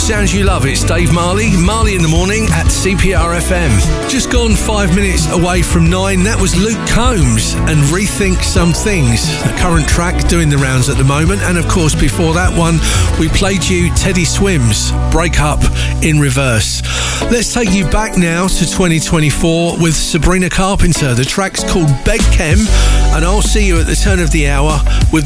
sounds you love. It's Dave Marley in the morning at CPR FM. Just gone 5 minutes away from 9. That was Luke Combs and Rethink Some Things, a current track doing the rounds at the moment. And of course, before that one, we played you Teddy Swims, Break Up in Reverse. Let's take you back now to 2024 with Sabrina Carpenter. The track's called Beg Chem, and I'll see you at the turn of the hour with